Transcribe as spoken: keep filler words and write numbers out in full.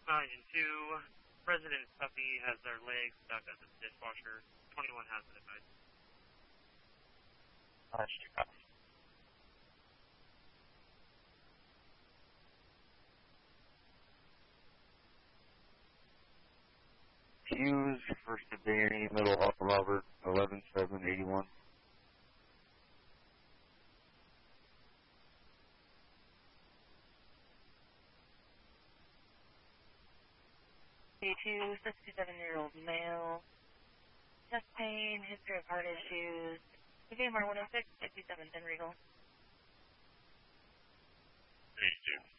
Uh, and two, President Puppy has their legs stuck at the dishwasher. twenty-one has it advised. That's two copies. Hughes, first to Danny, middle off Robert, eleven seven eighty-one. eighty-two, sixty-seven-year-old male, chest pain, history of heart issues, V M R one oh six, fifty-seven ten Regal. eighty-two.